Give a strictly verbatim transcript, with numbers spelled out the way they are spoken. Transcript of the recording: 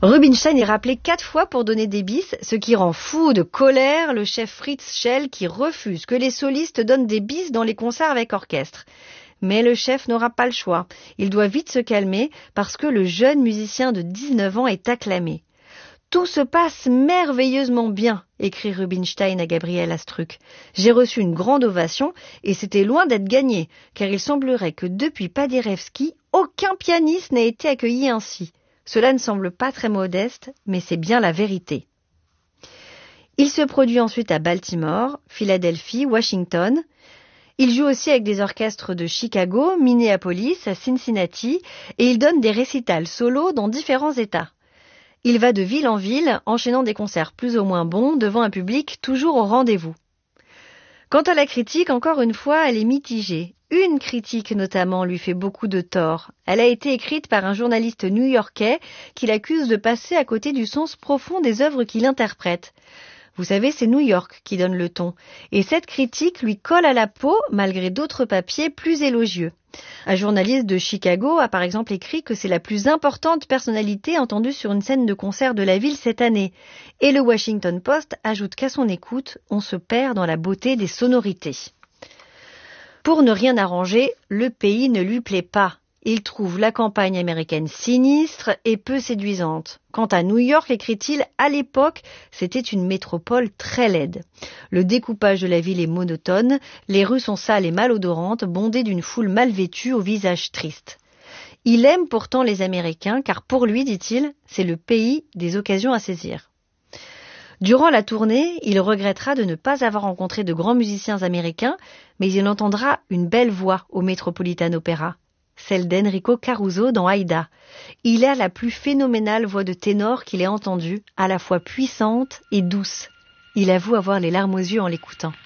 Rubinstein est rappelé quatre fois pour donner des bis, ce qui rend fou de colère le chef Fritz Schell qui refuse que les solistes donnent des bis dans les concerts avec orchestre. Mais le chef n'aura pas le choix. Il doit vite se calmer parce que le jeune musicien de dix-neuf ans est acclamé. Tout se passe merveilleusement bien, écrit Rubinstein à Gabriel Astruc. J'ai reçu une grande ovation et c'était loin d'être gagné, car il semblerait que depuis Paderewski, aucun pianiste n'a été accueilli ainsi. Cela ne semble pas très modeste, mais c'est bien la vérité. Il se produit ensuite à Baltimore, Philadelphie, Washington. Il joue aussi avec des orchestres de Chicago, Minneapolis, Cincinnati, et il donne des récitals solos dans différents États. Il va de ville en ville, enchaînant des concerts plus ou moins bons devant un public toujours au rendez-vous. Quant à la critique, encore une fois, elle est mitigée. Une critique notamment lui fait beaucoup de tort. Elle a été écrite par un journaliste new-yorkais qui l'accuse de passer à côté du sens profond des œuvres qu'il interprète. Vous savez, c'est New York qui donne le ton. Et cette critique lui colle à la peau malgré d'autres papiers plus élogieux. Un journaliste de Chicago a par exemple écrit que c'est la plus importante personnalité entendue sur une scène de concert de la ville cette année. Et le Washington Post ajoute qu'à son écoute, on se perd dans la beauté des sonorités. Pour ne rien arranger, le pays ne lui plaît pas. Il trouve la campagne américaine sinistre et peu séduisante. Quant à New York, écrit-il, à l'époque, c'était une métropole très laide. Le découpage de la ville est monotone, les rues sont sales et malodorantes, bondées d'une foule mal vêtue au visage triste. Il aime pourtant les Américains, car pour lui, dit-il, c'est le pays des occasions à saisir. Durant la tournée, il regrettera de ne pas avoir rencontré de grands musiciens américains, mais il entendra une belle voix au Metropolitan Opera. Celle d'Enrico Caruso dans Aïda. Il a la plus phénoménale voix de ténor qu'il ait entendue, à la fois puissante et douce. Il avoue avoir les larmes aux yeux en l'écoutant.